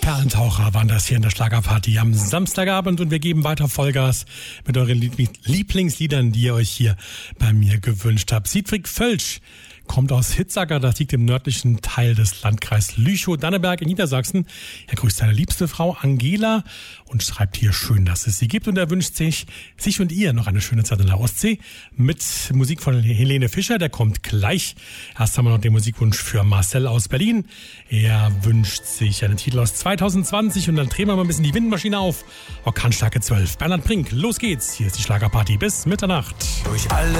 Perlentaucher waren das hier in der Schlagerparty am Samstagabend und wir geben weiter Vollgas mit euren Lieblingsliedern, die ihr euch hier bei mir gewünscht habt. Siegfried Völsch kommt aus Hitzacker, das liegt im nördlichen Teil des Landkreises Lüchow-Danneberg in Niedersachsen. Er grüßt seine liebste Frau Angela und schreibt hier schön, dass es sie gibt. Und er wünscht sich und ihr noch eine schöne Zeit in der Ostsee mit Musik von Helene Fischer. Der kommt gleich. Erst haben wir noch den Musikwunsch für Marcel aus Berlin. Er wünscht sich einen Titel aus 2020 und dann drehen wir mal ein bisschen die Windmaschine auf. Orkanstärke 12. Bernhard Brink, los geht's. Hier ist die Schlagerparty bis Mitternacht. Durch alle